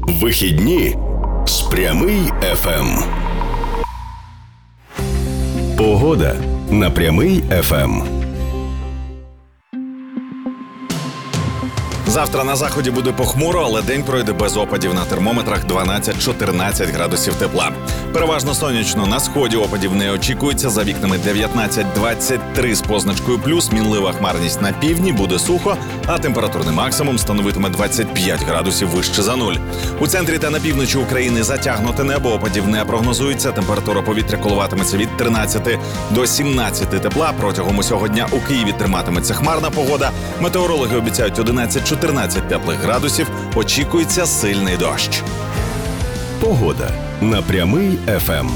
Вихідні з Прямий ФМ. Погода на Прямий ФМ. Завтра на заході буде похмуро, але день пройде без опадів. На термометрах 12-14 градусів тепла. Переважно сонячно. На сході опадів не очікується. За вікнами 19-23 з позначкою плюс. Мінлива хмарність на півдні, буде сухо, а температурний максимум становитиме 25 градусів вище за нуль. У центрі та на півночі України затягнуте небо, опадів не прогнозується. Температура повітря коливатиметься від 13 до 17 тепла. Протягом усього дня у Києві триматиметься хмарна погода. Метеорологи обіцяють 11-14 теплих градусів, очікується сильний дощ. Погода на Прямий ФМ.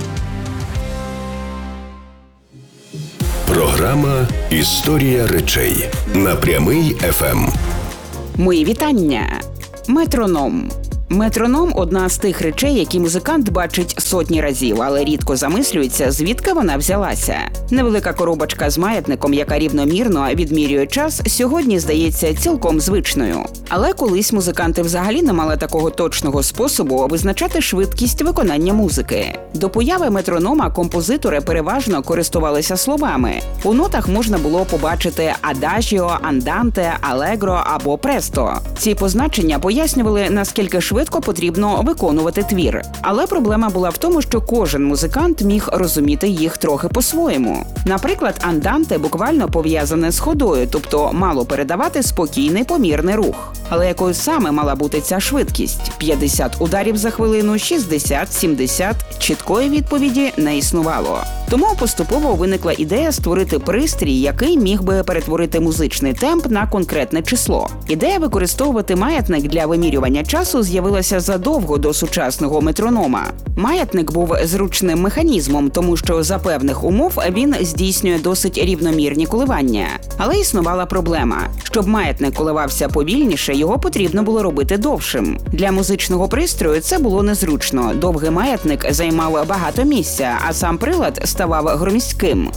Програма «Історія речей» на Прямий ФМ. Мої вітання. Метроном. Метроном – одна з тих речей, які музикант бачить сотні разів, але рідко замислюється, звідки вона взялася. Невелика коробочка з маятником, яка рівномірно відмірює час, сьогодні здається цілком звичною. Але колись музиканти взагалі не мали такого точного способу визначати швидкість виконання музики. До появи метронома композитори переважно користувалися словами. У нотах можна було побачити адажіо, анданте, алегро або престо. Ці позначення пояснювали, наскільки швидко потрібно виконувати твір. Але проблема була в тому, що кожен музикант міг розуміти їх трохи по-своєму. Наприклад, анданте буквально пов'язане з ходою, тобто мало передавати спокійний помірний рух. Але якою саме мала бути ця швидкість? 50 ударів за хвилину, 60, 70? Чіткої відповіді не існувало. Тому поступово виникла ідея створити пристрій, який міг би перетворити музичний темп на конкретне число. Ідея використовувати маятник для вимірювання часу з'явилася задовго до сучасного метронома. Маятник був зручним механізмом, тому що за певних умов він здійснює досить рівномірні коливання. Але існувала проблема. Щоб маятник коливався повільніше, його потрібно було робити довшим. Для музичного пристрою це було незручно. Довгий маятник займав багато місця, а сам прилад ставав громіздким.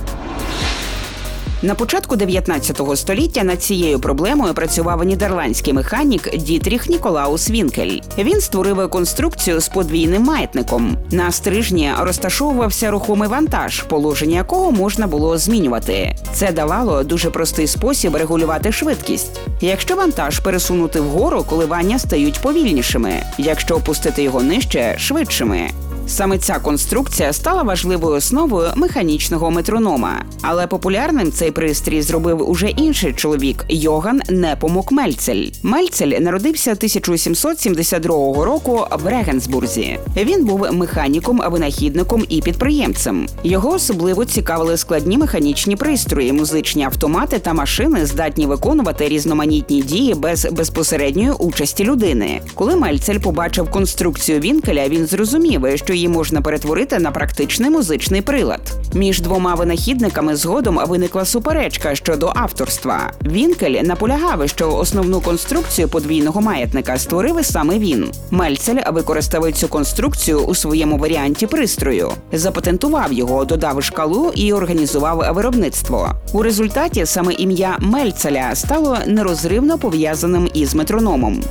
На початку 19 століття над цією проблемою працював нідерландський механік Дітріх Ніколаус Вінкель. Він створив конструкцію з подвійним маятником. На стрижні розташовувався рухомий вантаж, положення якого можна було змінювати. Це давало дуже простий спосіб регулювати швидкість. Якщо вантаж пересунути вгору, коливання стають повільнішими. Якщо опустити його нижче – швидшими. Саме ця конструкція стала важливою основою механічного метронома. Але популярним цей пристрій зробив уже інший чоловік – Йоган Непомук Мельцель. Мельцель народився 1772 року в Регенсбурзі. Він був механіком, винахідником і підприємцем. Його особливо цікавили складні механічні пристрої, музичні автомати та машини, здатні виконувати різноманітні дії без безпосередньої участі людини. Коли Мельцель побачив конструкцію Вінкеля, він зрозумів, що її можна перетворити на практичний музичний прилад. Між двома винахідниками згодом виникла суперечка щодо авторства. Вінкель наполягав, що основну конструкцію подвійного маятника створив саме він. Мельцель використав цю конструкцію у своєму варіанті пристрою. Запатентував його, додав шкалу і організував виробництво. У результаті саме ім'я Мельцеля стало нерозривно пов'язаним із метрономом.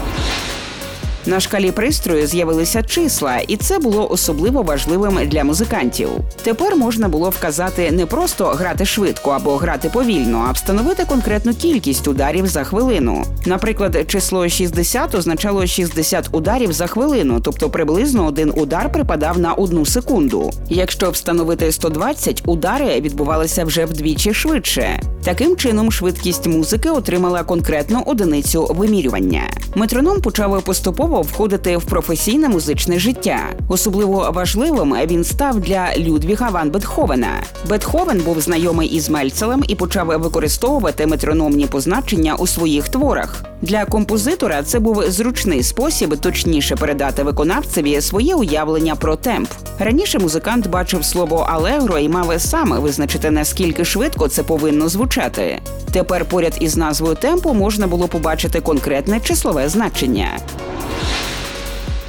На шкалі пристрою з'явилися числа, і це було особливо важливим для музикантів. Тепер можна було вказати не просто грати швидко або грати повільно, а встановити конкретну кількість ударів за хвилину. Наприклад, число 60 означало 60 ударів за хвилину, тобто приблизно один удар припадав на 1 секунду. Якщо встановити 120, удари відбувалися вже вдвічі швидше. Таким чином, швидкість музики отримала конкретну одиницю вимірювання. Метроном почав поступово входити в професійне музичне життя. Особливо важливим він став для Людвіга ван Бетховена. Бетховен був знайомий із Мельцелем і почав використовувати метрономні позначення у своїх творах. Для композитора це був зручний спосіб точніше передати виконавцеві своє уявлення про темп. Раніше музикант бачив слово «алегро» і мав сам визначити, наскільки швидко це повинно звучати. Тепер поряд із назвою темпу можна було побачити конкретне числове значення.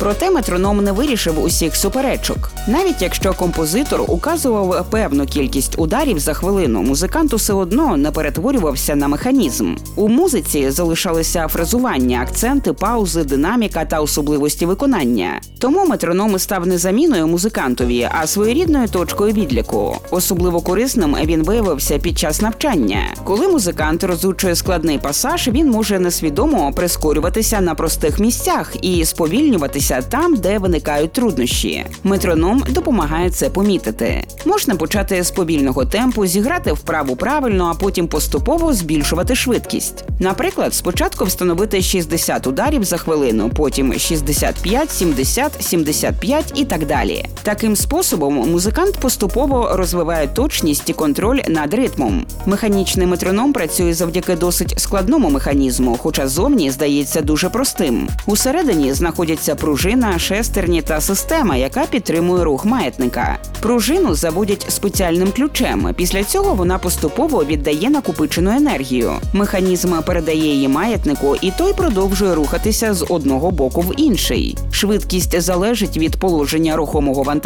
Проте метроном не вирішив усіх суперечок. Навіть якщо композитор указував певну кількість ударів за хвилину, музикант усе одно не перетворювався на механізм. У музиці залишалися фразування, акценти, паузи, динаміка та особливості виконання. Тому метроном став не заміною музикантові, а своєрідною точкою відліку. Особливо корисним він виявився під час навчання. Коли музикант розучує складний пасаж, він може несвідомо прискорюватися на простих місцях і сповільнюватися там, де виникають труднощі. Метроном допомагає це помітити. Можна почати з повільного темпу, зіграти вправу правильно, а потім поступово збільшувати швидкість. Наприклад, спочатку встановити 60 ударів за хвилину, потім 65, 70, 75 і так далі. Таким способом музикант поступово розвиває точність і контроль над ритмом. Механічний метроном працює завдяки досить складному механізму, хоча зовні здається дуже простим. Усередині знаходяться пружина, шестерні та система, яка підтримує рух маятника. Пружину заводять спеціальним ключем. Після цього вона поступово віддає накопичену енергію. Механізм передає її маятнику, і той продовжує рухатися з одного боку в інший. Швидкість залежить від положення рухомого вантажа